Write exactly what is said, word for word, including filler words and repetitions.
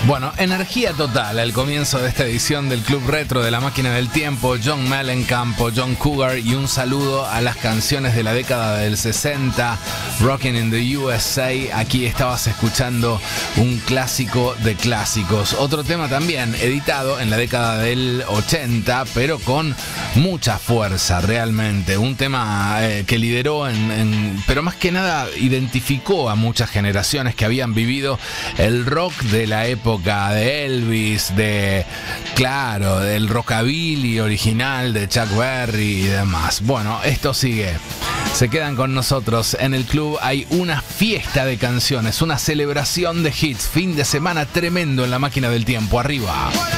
Bueno, energía total al comienzo de esta edición del Club Retro de la Máquina del Tiempo. John Mellencamp, John Cougar, y un saludo a las canciones de la década del sesenta, Rockin' in the U S A. Aquí estabas escuchando un clásico de clásicos. Otro tema también editado en la década del ochenta, pero con mucha fuerza realmente. Un tema eh, que lideró, en, en, pero más que nada identificó a muchas generaciones que habían vivido el rock de la época de Elvis, de, claro, del rockabilly original de Chuck Berry y demás. Bueno, esto sigue. Se quedan con nosotros. En el club hay una fiesta de canciones, una celebración de hits. Fin de semana tremendo en la Máquina del Tiempo. Arriba.